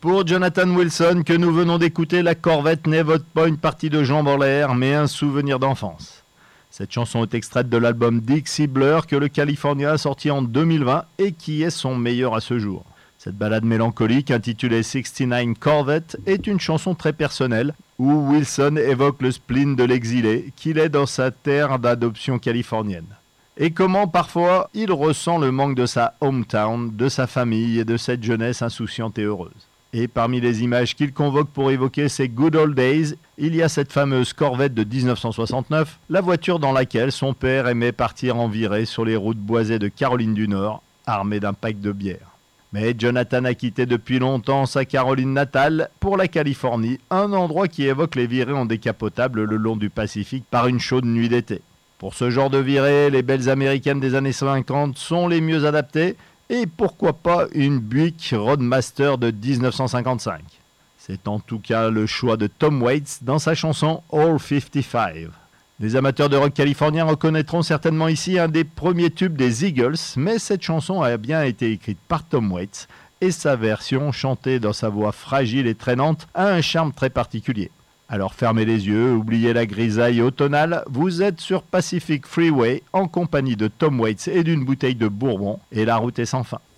Pour Jonathan Wilson, que nous venons d'écouter, la Corvette n'est pas une partie de jambes en l'air, mais un souvenir d'enfance. Cette chanson est extraite de l'album Dixie Blur que le California a sorti en 2020 et qui est son meilleur à ce jour. Cette ballade mélancolique intitulée 69 Corvette est une chanson très personnelle où Wilson évoque le spleen de l'exilé qu'il est dans sa terre d'adoption californienne. Et comment parfois il ressent le manque de sa hometown, de sa famille et de cette jeunesse insouciante et heureuse. Et parmi les images qu'il convoque pour évoquer ces good old days, il y a cette fameuse Corvette de 1969, la voiture dans laquelle son père aimait partir en virée sur les routes boisées de Caroline du Nord, armé d'un pack de bière. Mais Jonathan a quitté depuis longtemps sa Caroline natale pour la Californie, un endroit qui évoque les virées en décapotable le long du Pacifique par une chaude nuit d'été. Pour ce genre de virée, les belles américaines des années 50 sont les mieux adaptées, et pourquoi pas une Buick Roadmaster de 1955. C'est en tout cas le choix de Tom Waits dans sa chanson All 55. Les amateurs de rock californien reconnaîtront certainement ici un des premiers tubes des Eagles, mais cette chanson a bien été écrite par Tom Waits et sa version, chantée dans sa voix fragile et traînante, a un charme très particulier. Alors fermez les yeux, oubliez la grisaille automnale, vous êtes sur Pacific Freeway en compagnie de Tom Waits et d'une bouteille de bourbon et la route est sans fin.